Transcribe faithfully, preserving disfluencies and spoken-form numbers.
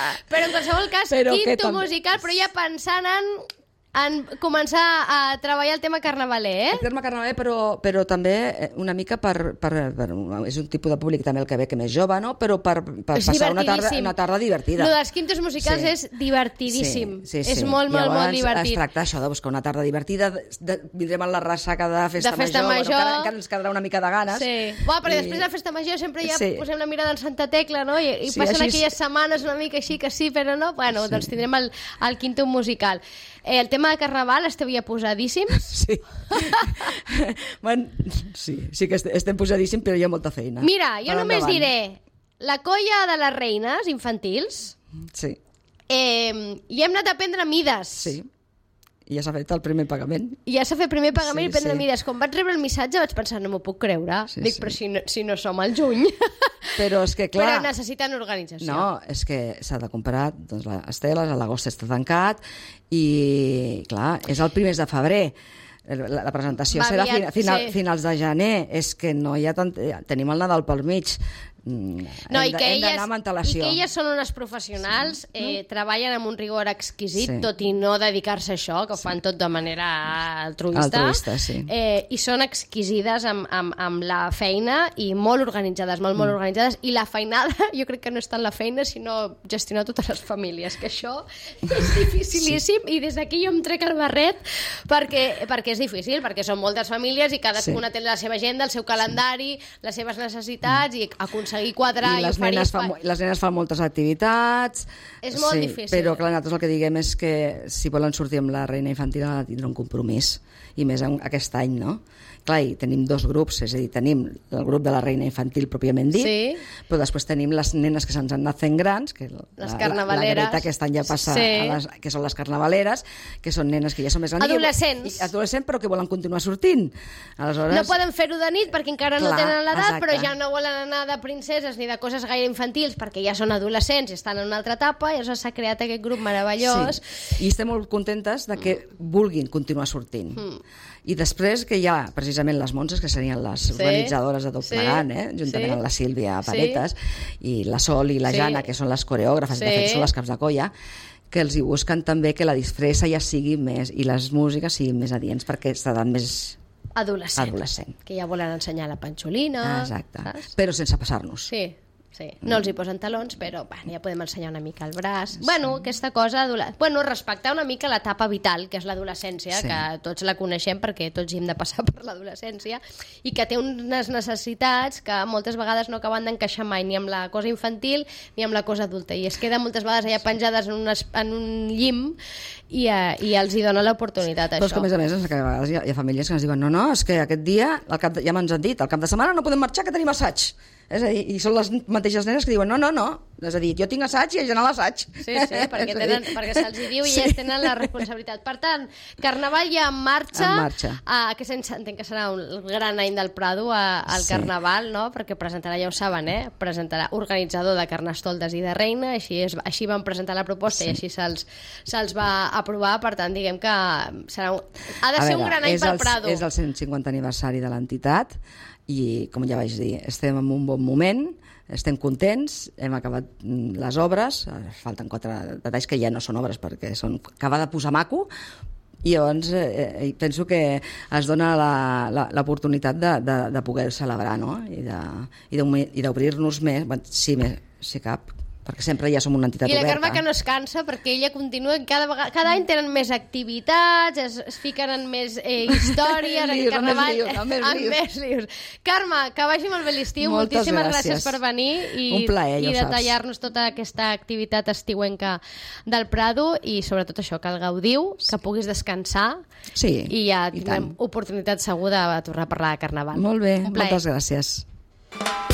Però en qualsevol cas, Però que quinto també- musical, però ja pensant en, en començar a treballar el tema carnavaler, eh? El terme carnavaler, però, però també una mica per, per, per... És un tipus de públic també el que ve que més jove, no? Però per, per És passar una tarda, divertidíssim. una tarda divertida. Lo dels quintos musicals Sí. és divertidíssim. Sí, sí, És sí. molt, molt, Llavors, molt divertit. es tracta això de buscar una tarda divertida, de, de, vindrem a la ressaca de festa, De festa major, major. Bueno, encara, encara ens quedarà una mica de ganes. Sí. Buah, però I- després de la festa major sempre ja Sí. posem la mirada en Santa Tecla, no? I, i Sí, passen així- aquelles setmanes una mica així que sí, però no. Bueno, Sí. doncs tindrem el, el quinto musical. Eh, el tema de Carnaval esteu ja posadíssims. Sí. bueno, sí, sí que est- estem posadíssim, però hi ha molta feina. Mira, jo Per només endavant. diré la colla de les reines infantils, Sí, eh, i hem anat a prendre mides. sí. I ja s'ha fet el primer pagament. I ja s'ha fet primer pagament Sí, i prendre sí. mides. Quan vaig rebre el missatge vaig pensar, no m'ho puc creure. Sí, Dic, sí. però si no, si no som al juny. Però és que, clar... Però necessiten organització. No, és que s'ha de comprar doncs, les esteles, a l'agost està tancat i, clar, és el primer de febrer. La, la presentació Va serà aviat, a final, sí. finals de gener. És que no hi ha tant... Tenim el Nadal pel mig. Mm, No, hem i de- que, hem d'anar elles, amb i antelació. que elles són unes professionals, sí. eh, treballen amb un rigor exquisit, Sí. tot i no dedicar-se a això, que ho fan tot de manera altruista, Altruista, sí. eh, i són exquisides amb, amb, amb la feina i molt organitzades, molt, molt Mm. organitzades, i la feinada, jo crec que no és tant la feina, sinó gestionar totes les famílies, que això és dificilíssim, sí. I des d'aquí jo em trec el barret, perquè, perquè és difícil, perquè són moltes famílies i cadascuna Sí. té la seva agenda, el seu calendari, sí. les seves necessitats, mm. i aconseguir quadrar I i, les oferir nenes, espai. fan, mo- les nenes fan moltes activitats. És molt sí, difícil. Però, clar, nosaltres el que diguem és que si volen sortir amb la reina infantil ha de tindre un compromís, i més en aquest any, no? Clar, i tenim dos grups, és a dir, tenim el grup de la reina infantil pròpiament dit, Sí. però després tenim les nenes que se'ns han anat fent grans, que la, Les la, carnavaleres. la Greta aquest any ja passa, Sí. a les, que són les carnavaleres, que són nenes que ja són més grans. Adolescents. I, adolescents, però que volen continuar sortint. Aleshores, No poden fer-ho de nit perquè encara no Clar, tenen l'edat, exacte. però ja no volen anar de princeses ni de coses gaire infantils perquè ja són adolescents i estan en una altra etapa, i llavors s'ha creat aquest grup meravellós. Sí. I estem molt contentes de que vulguin continuar sortint. Mm. I després que hi ha precisament les Montses, que serien les Sí. organitzadores de tot Sí. plegat, eh? juntament Sí. amb la Sílvia Sí. Paretes, i la Sol i la Sí. Jana, que són les coreògrafes, Sí. de fet són les caps de colla, que els hi busquen també que la disfressa ja sigui més, i les músiques siguin més adients, perquè és d'edat més Adolescent. adolescent. Que ja volen ensenyar la panxolina. Exacte. Saps? Però sense passar-nos. Sí. Sí. No els hi posen talons, però bueno, ja podem ensenyar una mica el braç. Sí. Bueno, aquesta cosa... adola- Bueno, respectar una mica l'etapa vital, que és l'adolescència, Sí. que tots la coneixem perquè tots hi hem de passar per l'adolescència, i que té unes necessitats que moltes vegades no acaben d'encaixar mai ni amb la cosa infantil ni amb la cosa adulta. I es queden moltes vegades allà penjades en un, es- en un llim i, eh, i els hi dona l'oportunitat, Però és això. que, a més a més, és que a vegades hi ha, hi ha famílies que ens diuen no, no, és que aquest dia, al cap de, ja m'ens han dit, al cap de setmana no podem marxar, que tenim assaig. És a dir, i són les mateixes nenes que diuen no, no, no, és a dir, jo tinc assaig i haig d'anar a l'assaig. Sí, sí, perquè, tenen, perquè se'ls hi diu i Sí. ells tenen la responsabilitat. Per tant, Carnaval ja en marxa, En marxa. Uh, que sense, entenc que serà un gran any del Prado a, al Sí. Carnaval, no? Perquè presentarà, ja ho saben, eh? Presentarà organitzador de Carnestoltes i de Reina, així, és, així van presentar la proposta Sí. i així se'ls se va aprovar, per tant, diguem que serà un, ha de A ser veure, un gran any és pel el, Prado. És el cent cinquanta aniversari de l'entitat i, com ja vaig dir, estem en un bon moment, estem contents, hem acabat mm, les obres, eh, falten quatre detalls que ja no són obres perquè són acabar de posar maco, i llavors eh, eh, penso que es dona la- la- l'oportunitat de, de, de poder celebrar, no? I de- i d'obrir- i d'obrir-nos més, bueno, sí, més, si cap, perquè sempre ja som una entitat I la oberta. Carme que no es cansa perquè ella continua, cada, vegada, cada any tenen més activitats, es, es fiquen en més eh, històries, Més en lius, amb més carnaval, lius, amb més amb lius. més lius. Carme, que vagi molt bé l'estiu, Moltes moltíssimes gràcies. gràcies per venir i, Un plaer, ja i ho saps. detallar-nos tota aquesta activitat estiuenca del Prado i sobretot això, que el gaudiu, que puguis descansar Sí, i ja i tindrem tant. oportunitat segur de tornar a parlar de Carnaval. Molt bé, Un plaer. moltes gràcies.